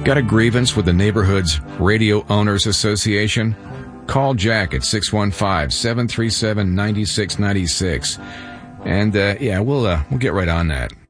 Got a grievance with the neighborhood's Radio Owners Association? Call Jack at 615-737-9696. And, we'll get right on that.